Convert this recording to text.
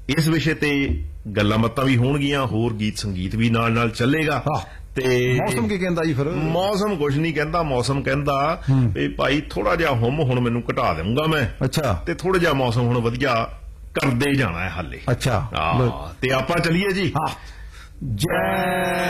ਇਸ ਵਿਸ਼ੇ ਤੇ ਗੱਲਾਂ ਬਾਤਾਂ ਵੀ ਹੋਣਗੀਆਂ, ਹੋਰ ਗੀਤ ਸੰਗੀਤ ਵੀ ਨਾਲ ਨਾਲ ਚੱਲੇਗਾ। ਤੇ ਮੌਸਮ ਕੀ ਕਹਿੰਦਾ ਜੀ ਫਿਰ? ਮੌਸਮ ਕੁਝ ਨਹੀਂ ਕਹਿੰਦਾ, ਮੌਸਮ ਕਹਿੰਦਾ ਵੀ ਭਾਈ ਥੋੜਾ ਜਿਹਾ ਹੁਣ ਮੈਨੂੰ ਘਟਾ ਦੇਵਾਂਗਾ ਮੈਂ। ਅੱਛਾ। ਤੇ ਥੋੜਾ ਜਿਹਾ ਮੌਸਮ ਹੁਣ ਵਧੀਆ ਕਰਦੇ ਜਾਣਾ ਹੈ ਹਾਲੇ। ਅੱਛਾ ਤੇ ਆਪਾਂ ਚੱਲੀਏ ਜੀ। ਜੈ